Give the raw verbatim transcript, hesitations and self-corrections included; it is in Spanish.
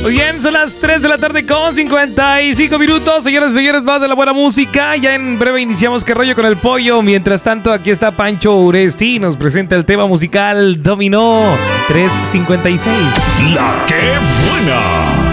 Muy bien, son las tres de la tarde con cincuenta y cinco minutos. Señoras y señores, más de la buena música. Ya en breve iniciamos ¿Qué rollo con el pollo? Mientras tanto, aquí está Pancho Uresti. Nos presenta el tema musical Dominó tres cincuenta y seis. La que buena.